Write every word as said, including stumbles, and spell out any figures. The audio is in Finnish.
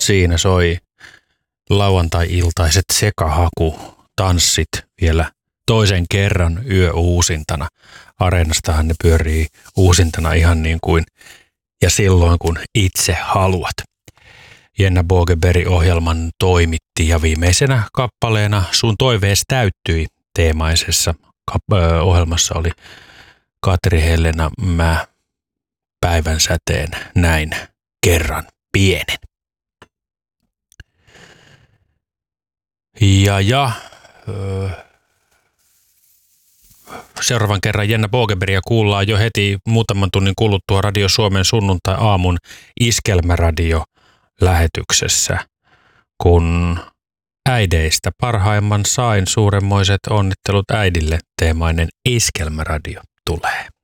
Siinä soi lauantai-iltaiset sekahaku-tanssit vielä toisen kerran yö uusintana. Areenastahan ne pyörii uusintana ihan niin kuin ja silloin kun itse haluat. Jenna Bogeberg-ohjelman toimitti ja viimeisenä kappaleena Sun toivees täyttyi teemaisessa kap- ö, ohjelmassa oli Katri Helena Mä päivän säteen näin kerran pienen. Ja ja ö, seuraavan kerran Jenna Bogebergia kuullaan jo heti muutaman tunnin kuluttua Radio Suomen sunnuntai-aamun Iskelmäradio-lähetyksessä, kun äideistä parhaimman sain suuremmoiset onnittelut äidille teemainen Iskelmäradio tulee.